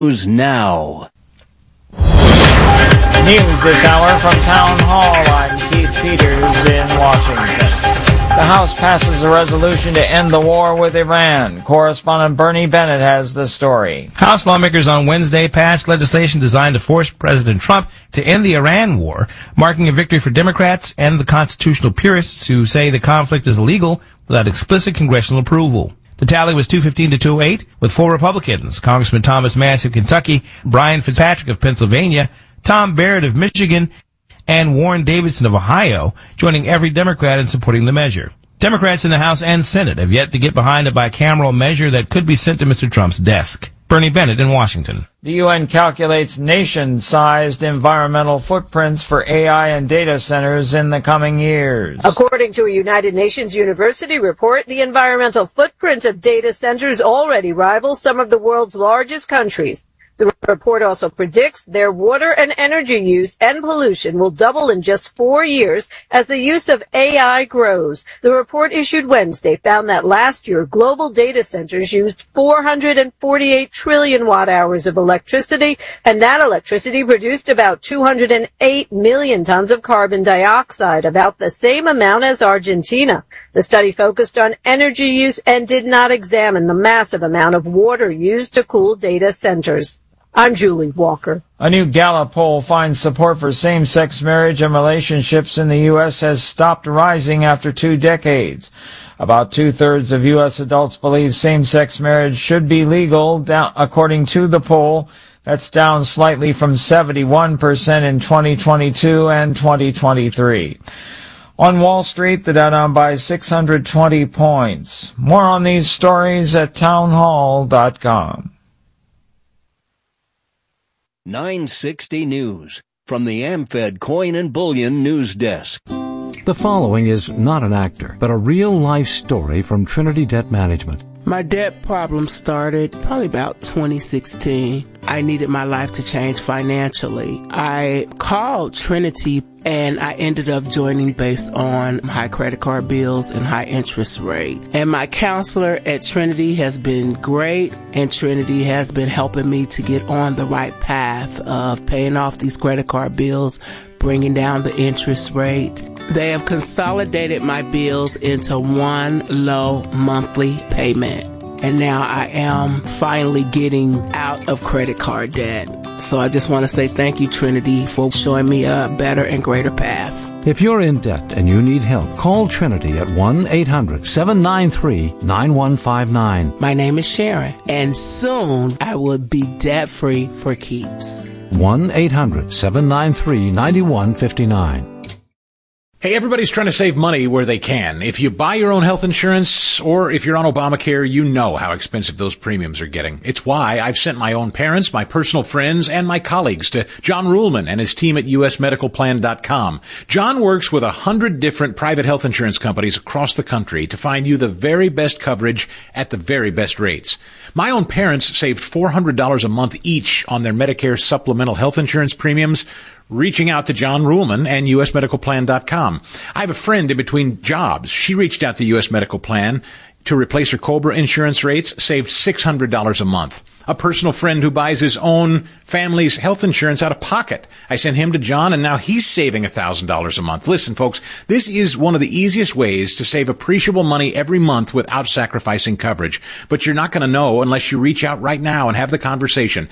News now. News this hour from Town Hall. I'm Keith Peters in Washington. The House passes a resolution to end the war with Iran. Correspondent Bernie Bennett has the story. House lawmakers on Wednesday passed legislation designed to force President Trump to end the Iran war, marking a victory for Democrats and the constitutional purists who say the conflict is illegal without explicit congressional approval. The tally was 215 to 208, with 4 Republicans, Congressman Thomas Massie of Kentucky, Brian Fitzpatrick of Pennsylvania, Tom Barrett of Michigan, and Warren Davidson of Ohio, joining every Democrat in supporting the measure. Democrats in the House and Senate have yet to get behind a bicameral measure that could be sent to Mr. Trump's desk. Bernie Bennett in Washington. The UN calculates nation-sized environmental footprints for AI and data centers in the coming years. According to a United Nations University report, the environmental footprint of data centers already rivals some of the world's largest countries. The report also predicts their water and energy use and pollution will double in just 4 years as the use of AI grows. The report issued Wednesday found that last year global data centers used 448 trillion watt-hours of electricity, and that electricity produced about 208 million tons of carbon dioxide, about the same amount as Argentina. The study focused on energy use and did not examine the massive amount of water used to cool data centers. I'm Julie Walker. A new Gallup poll finds support for same-sex marriage and relationships in the U.S. has stopped rising after 2 decades. About 2/3 of U.S. adults believe same-sex marriage should be legal, according to the poll. That's down slightly from 71% in 2022 and 2023. On Wall Street, the Dow down by 620 points. More on these stories at townhall.com. 960 News from the AmFed Coin and Bullion News Desk. The following is not an actor, but a real-life story from Trinity Debt Management. My debt problem started probably about 2016. I needed my life to change financially. I called Trinity and I ended up joining based on high credit card bills and high interest rate. And my counselor at Trinity has been great, and Trinity has been helping me to get on the right path of paying off these credit card bills, bringing down the interest rate. They have consolidated my bills into one low monthly payment. And now I am finally getting out of credit card debt. So I just want to say thank you, Trinity, for showing me a better and greater path. If you're in debt and you need help, call Trinity at 1-800-793-9159. My name is Sharon, and soon I will be debt-free for keeps. 1-800-793-9159. Hey, everybody's trying to save money where they can. If you buy your own health insurance or if you're on Obamacare, you know how expensive those premiums are getting. It's why I've sent my own parents, my personal friends, and my colleagues to John Ruhlman and his team at usmedicalplan.com. John works with 100 different private health insurance companies across the country to find you the very best coverage at the very best rates. My own parents saved $400 a month each on their Medicare supplemental health insurance premiums, reaching out to John Ruhlman and usmedicalplan.com. I have a friend in between jobs. She reached out to US Medical Plan to replace her COBRA insurance rates, saved $600 a month. A personal friend who buys his own family's health insurance out of pocket. I sent him to John, and now he's saving $1,000 a month. Listen, folks, this is one of the easiest ways to save appreciable money every month without sacrificing coverage. But you're not going to know unless you reach out right now and have the conversation.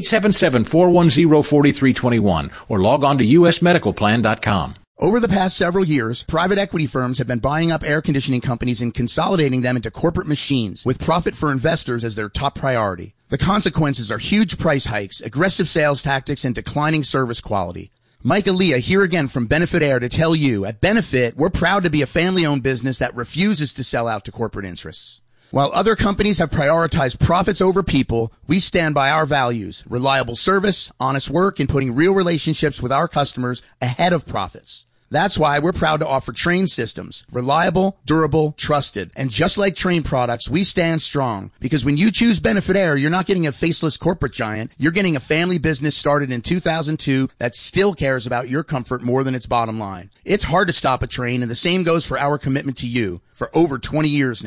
877-410-4321 or log on to usmedicalplan.com. Over the past several years, private equity firms have been buying up air conditioning companies and consolidating them into corporate machines, with profit for investors as their top priority. The consequences are huge price hikes, aggressive sales tactics, and declining service quality. Mike Aaliyah here again from Benefit Air to tell you, at Benefit, we're proud to be a family-owned business that refuses to sell out to corporate interests. While other companies have prioritized profits over people, we stand by our values: reliable service, honest work, and putting real relationships with our customers ahead of profits. That's why we're proud to offer Trane systems. Reliable, durable, trusted. And just like Trane products, we stand strong. Because when you choose Benefit Air, you're not getting a faceless corporate giant. You're getting a family business started in 2002 that still cares about your comfort more than its bottom line. It's hard to stop a Trane, and the same goes for our commitment to you for over 20 years now.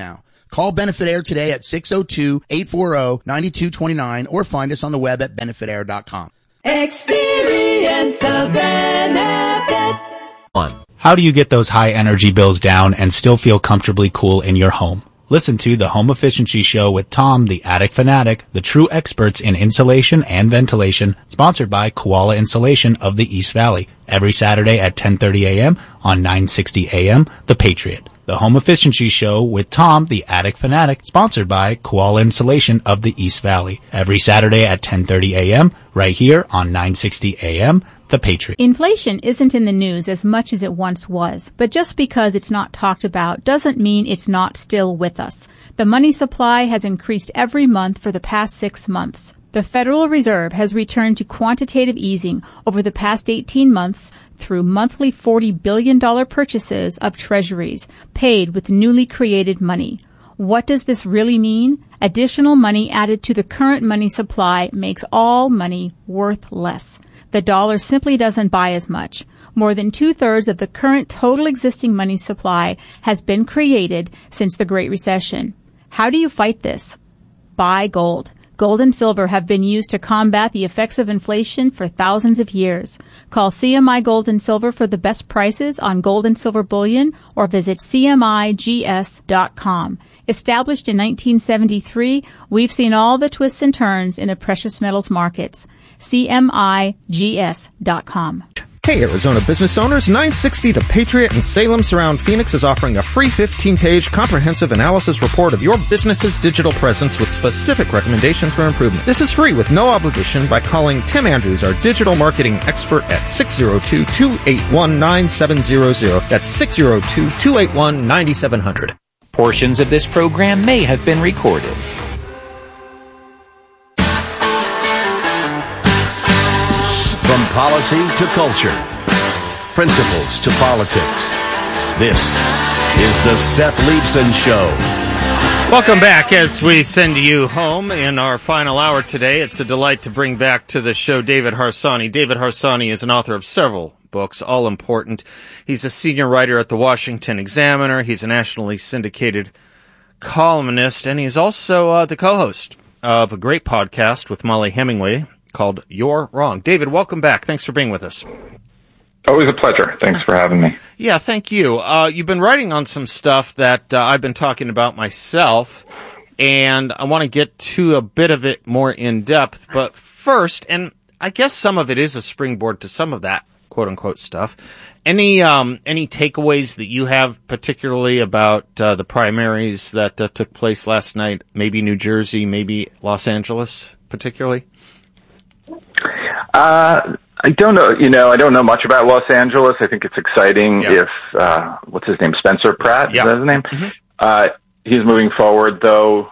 Call Benefit Air today at 602-840-9229 or find us on the web at benefitair.com. Experience the benefit. How do you get those high energy bills down and still feel comfortably cool in your home? Listen to the Home Efficiency Show with Tom, the Attic Fanatic, the true experts in insulation and ventilation, sponsored by Koala Insulation of the East Valley, every Saturday at 10:30 a.m. on 960 a.m. The Patriot. The Home Efficiency Show with Tom, the Attic Fanatic, sponsored by Koala Insulation of the East Valley, every Saturday at 10:30 a.m. right here on 960 a.m. The Patriot. Inflation isn't in the news as much as it once was, but just because it's not talked about doesn't mean it's not still with us. The money supply has increased every month for the past 6 months. The Federal Reserve has returned to quantitative easing over the past 18 months through monthly $40 billion purchases of treasuries paid with newly created money. What does this really mean? Additional money added to the current money supply makes all money worth less. The dollar simply doesn't buy as much. More than 2/3 of the current total existing money supply has been created since the Great Recession. How do you fight this? Buy gold. Gold and silver have been used to combat the effects of inflation for thousands of years. Call CMI Gold and Silver for the best prices on gold and silver bullion or visit CMIGS.com. Established in 1973, we've seen all the twists and turns in the precious metals markets. CMIGS.com. Hey, Arizona business owners, 960 The Patriot in Salem Surround Phoenix is offering a free 15-page comprehensive analysis report of your business's digital presence with specific recommendations for improvement. This is free with no obligation by calling Tim Andrews, our digital marketing expert, at 602-281-9700. That's 602-281-9700. Portions of this program may have been recorded. From policy to culture, principles to politics, this is the Seth Leibsohn Show. Welcome back as we send you home in our final hour today. It's a delight to bring back to the show David Harsanyi. David Harsanyi is an author of several books, all important. He's a senior writer at the Washington Examiner. He's a nationally syndicated columnist, and he's also the co-host of a great podcast with Molly Hemingway called You're Wrong. David, welcome back. Thanks for being with us. Always a pleasure. Thanks for having me. Yeah, thank you. You've been writing on some stuff that I've been talking about myself, and I want to get to a bit of it more in depth. But first, and I guess some of it is a springboard to some of that quote-unquote stuff, any takeaways that you have particularly about the primaries that took place last night, maybe New Jersey, maybe Los Angeles particularly? I don't know. I don't know much about Los Angeles. I think it's exciting if what's his name, Spencer Pratt, is that his name? Mm-hmm. He's moving forward, though.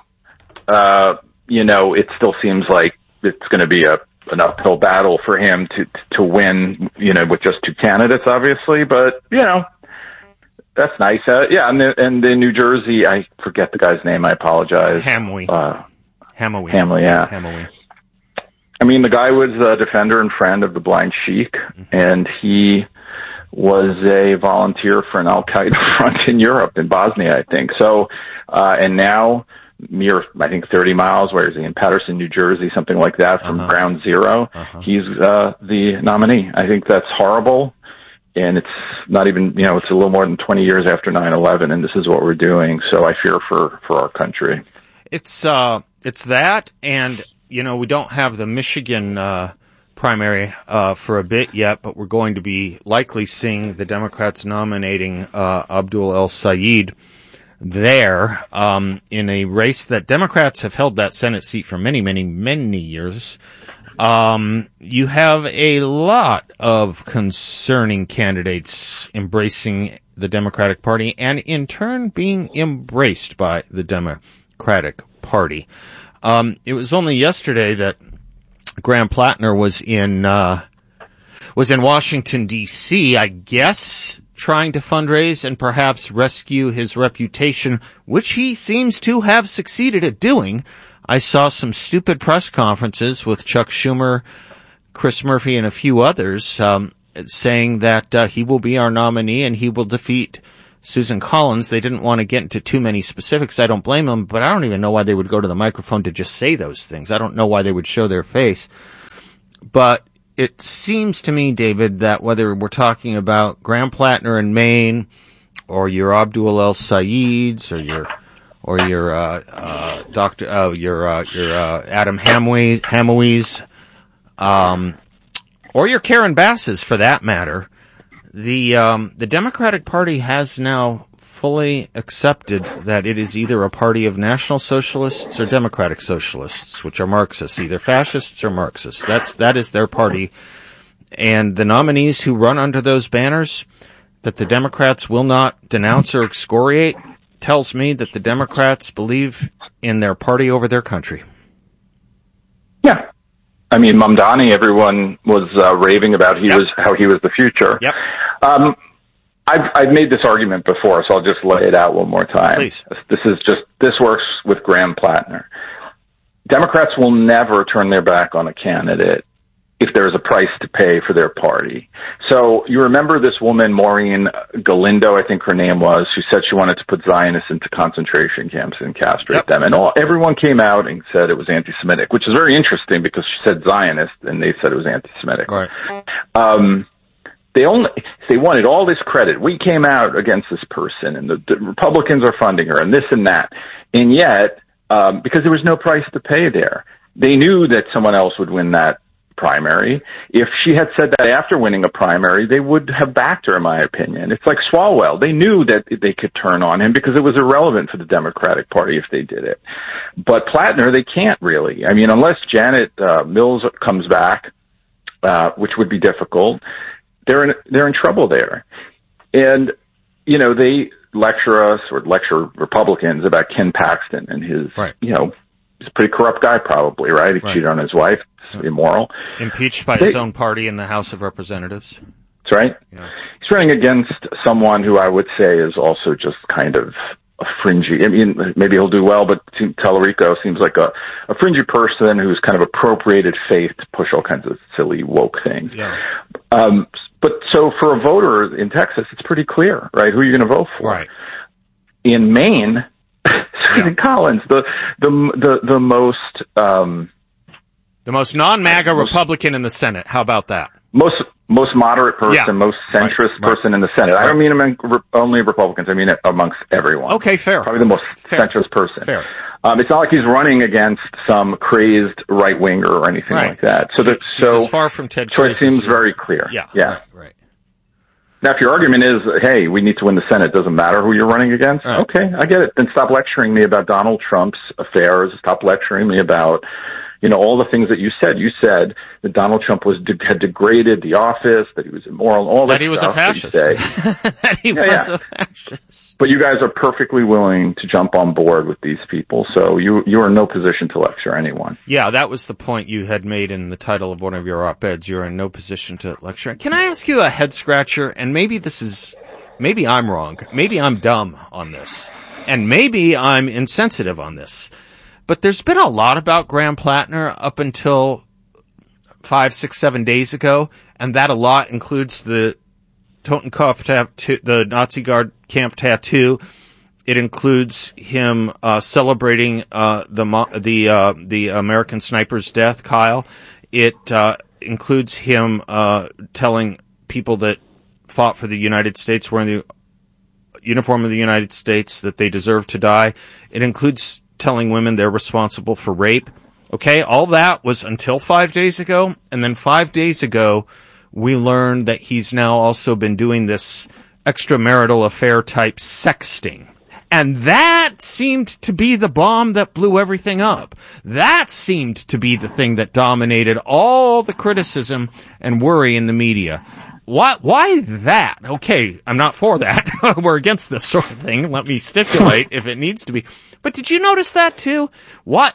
It still seems like it's going to be an uphill battle for him to win. With just two candidates, obviously. But that's nice. And the New Jersey, I forget the guy's name. I apologize. Hamwee. Hamwee, yeah. Hamwee. I mean, the guy was a defender and friend of the Blind Sheikh, and he was a volunteer for an Al-Qaeda front in Europe, in Bosnia, I think. So, and now, I think 30 miles, where is he, in Patterson, New Jersey, something like that, from ground zero, he's the nominee. I think that's horrible, and it's not even, it's a little more than 20 years after 9/11, and this is what we're doing, so I fear for our country. It's that, and we don't have the Michigan primary for a bit yet, but we're going to be likely seeing the Democrats nominating Abdul El-Sayed there in a race that Democrats have held that Senate seat for many, many, many years. You have a lot of concerning candidates embracing the Democratic Party and in turn being embraced by the Democratic Party. It was only yesterday that Graham Plattner was in Washington, D.C., I guess, trying to fundraise and perhaps rescue his reputation, which he seems to have succeeded at doing. I saw some stupid press conferences with Chuck Schumer, Chris Murphy, and a few others saying that he will be our nominee and he will defeat Susan Collins. They didn't want to get into too many specifics. I don't blame them, but I don't even know why they would go to the microphone to just say those things. I don't know why they would show their face. But it seems to me, David, that whether we're talking about Graham Plattner in Maine, or your Abdul El Sayeds, or your Adam Hamouis, or your Karen Basses, for that matter, the Democratic Party has now fully accepted that it is either a party of National Socialists or Democratic Socialists, which are Marxists, either fascists or Marxists. That is their party. And the nominees who run under those banners that the Democrats will not denounce or excoriate tells me that the Democrats believe in their party over their country. Yeah. I mean, Mamdani, everyone was raving about how he was the future. Yep. I've made this argument before, so I'll just lay it out one more time. Please. This works with Graham Plattner. Democrats will never turn their back on a candidate if there's a price to pay for their party. So you remember this woman, Maureen Galindo, I think her name was, who said she wanted to put Zionists into concentration camps and castrate them. And everyone came out and said it was anti-Semitic, which is very interesting because she said Zionist and they said it was anti-Semitic. Right. They wanted all this credit. We came out against this person and the Republicans are funding her and this and that. And yet, because there was no price to pay there, they knew that someone else would win that primary. If she had said that after winning a primary, they would have backed her, in my opinion. It's like Swalwell. They knew that they could turn on him because it was irrelevant for the Democratic Party if they did it. But Plattner, they can't really. I mean, unless Janet Mills comes back, which would be difficult, they're in trouble there. And, you know, they lecture us or lecture Republicans about Ken Paxton and his, you know, he's a pretty corrupt guy probably, right? He cheated on his wife. It's immoral. Impeached by his own party in the House of Representatives. That's right. Yeah. He's running against someone who I would say is also just kind of a fringy, I mean, maybe he'll do well, but Tallarico seems like a fringy person who's kind of appropriated faith to push all kinds of silly woke things. Yeah. But so for a voter in Texas, it's pretty clear, right? Who are you going to vote for? Right. In Maine, Susan Collins, the most non-MAGA Republican in the Senate. How about that? Most moderate person, most centrist person in the Senate. I don't mean among only Republicans. I mean it amongst everyone. Okay, fair. Probably the most centrist person. Fair. It's not like he's running against some crazed right winger or anything like that. So she's as far from Ted Cruz. So it seems very clear. Yeah. Right. Now, if your argument is, hey, we need to win the Senate, it doesn't matter who you're running against, okay, I get it. Then stop lecturing me about Donald Trump's affairs. Stop lecturing me about, you know, all the things that you said. You said that Donald Trump had degraded the office, that he was immoral, all that. That he was a fascist. That he was a fascist. But you guys are perfectly willing to jump on board with these people, so you are in no position to lecture anyone. Yeah, that was the point you had made in the title of one of your op-eds. You're in no position to lecture. Can I ask you a head-scratcher? And maybe I'm wrong. Maybe I'm dumb on this. And maybe I'm insensitive on this. But there's been a lot about Graham Plattner up until 5, 6, 7 days ago, and that a lot includes the Totenkopf tattoo, the Nazi Guard camp tattoo. It includes him celebrating the American sniper's death, Kyle. It includes him telling people that fought for the United States, wearing the uniform of the United States, that they deserve to die. It includes telling women they're responsible for rape. Okay, all that was until 5 days ago, and then 5 days ago, we learned that he's now also been doing this extramarital affair type sexting. And that seemed to be the bomb that blew everything up. That seemed to be the thing that dominated all the criticism and worry in the media. Why that? Okay, I'm not for that. We're against this sort of thing. Let me stipulate if it needs to be. But did you notice that too? Why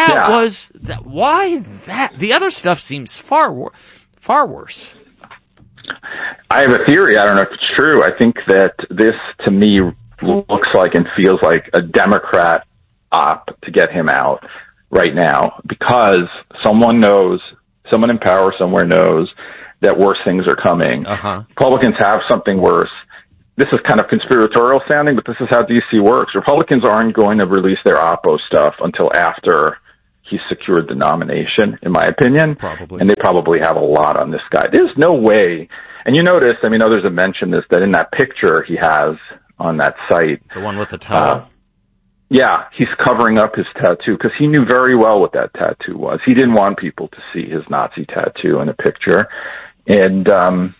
that? The other stuff seems far worse. I have a theory. I don't know if it's true. I think that this, to me, looks like and feels like a Democrat op to get him out right now, because someone in power somewhere knows that worse things are coming. Republicans have something worse. this is kind of conspiratorial sounding, but this is how DC works. Republicans aren't going to release their Oppo stuff until after he secured the nomination, in my opinion. Probably. And they probably have a lot on this guy. There's no way. And you notice, I mean, others have mentioned this, that in that picture he has on that site. The one with the towel? Yeah, he's covering up his tattoo because he knew very well what that tattoo was. He didn't want people to see his Nazi tattoo in a picture. And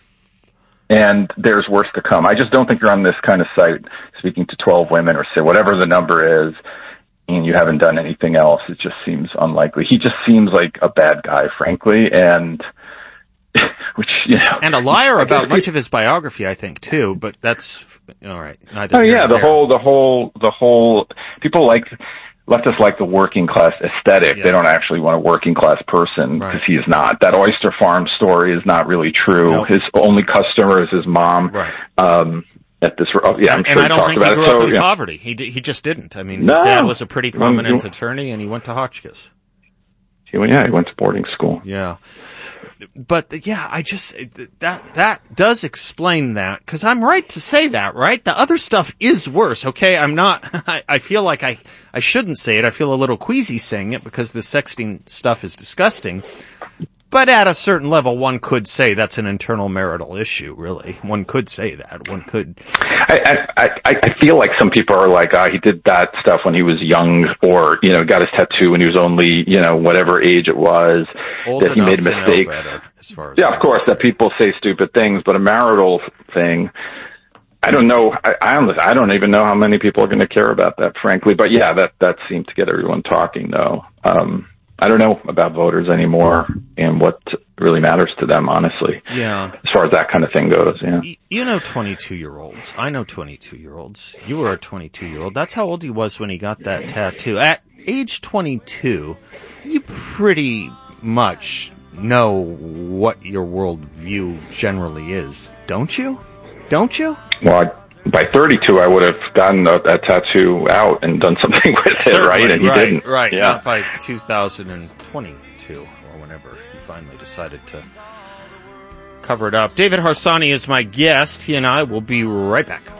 there's worse to come. I just don't think you're on this kind of site speaking to 12 women or say whatever the number is, and you haven't done anything else. It just seems unlikely. He just seems like a bad guy, frankly, and which, you know. And a liar about much of his biography, I think, too, but that's all right. Oh yeah, the whole people leftists like the working class aesthetic. Yeah. They don't actually want a working class person because he is not. That oyster farm story is not really true. Nope. His only customer is his mom. Right. At this, yeah, I'm sure and I don't think he grew up in yeah. poverty. He just didn't. I mean, his dad was a pretty prominent attorney, and he went to Hotchkiss. He went to boarding school. Yeah. But yeah, I just, that does explain that, because I'm right to say that, right? The other stuff is worse, okay? I'm not, I feel like I shouldn't say it. I feel a little queasy saying it because the sexting stuff is disgusting. But at a certain level, one could say that's an internal marital issue, really. One could say that. One could. I feel like some people are like, he did that stuff when he was young, or, you know, got his tattoo when he was only, you know, whatever age it was, old that he made mistakes. Yeah, of course, that people say stupid things, but a marital thing, I don't know. I don't even know how many people are going to care about that, frankly. But yeah, that seemed to get everyone talking, though. I don't know about voters anymore and what really matters to them, honestly. Yeah. As far as that kind of thing goes, yeah. You know 22-year-olds. I know 22-year-olds. You were a 22-year-old. That's how old he was when he got that tattoo. At age 22, you pretty much know what your worldview generally is, don't you? Don't you? Well, by 32, I would have gotten that tattoo out and done something with Certainly, it, right? And he didn't. Right, yeah. Not by 2022, or whenever he finally decided to cover it up. David Harsanyi is my guest. He and I will be right back.